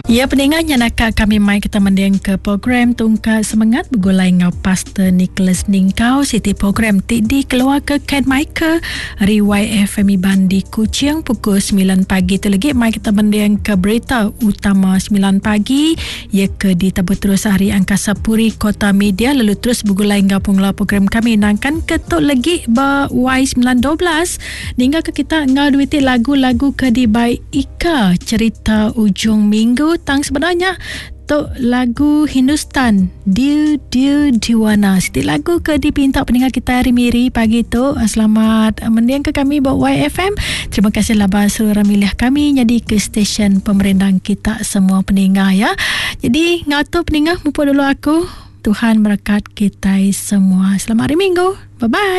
Ya, pendengarnya nak kami mai kita mendeng ke program Tungkal Semangat bergulai ngau Pastor Nicholas Ningkau siti program TD keluar ke Ken Michael Riwai FM Bandi Kuching pukul 9 pagi tu lagi mai kita mendeng ke berita utama 9 pagi ya ke di tabur terus Hari Angkasa Puri Kota Media lalu terus bergulai ngau penglar program kami nangkan ketuk lagi ba Y912 hingga ke kita ngau duiti lagu-lagu ke di by Ika cerita ujung minggu tang sebenarnya tu lagu Hindustan Dil Dil Diwana siti lagu ke dipinta pendengar kita hari miri pagi tu. Selamat mendiang ke kami buat YFM. Terima kasih labah seluruh milih kami jadi ke stesen pemerintah kita semua pendengar ya. Jadi ngatu pendengar mumpuk dulu aku. Tuhan berkat kita semua. Selamat hari Minggu. Bye bye.